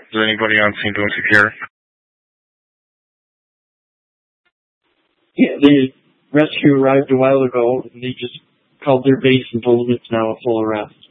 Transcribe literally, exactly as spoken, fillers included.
Is there anybody on scene doing C P R? Yeah, the rescue arrived a while ago, and they just called their base and told them it's now a full arrest.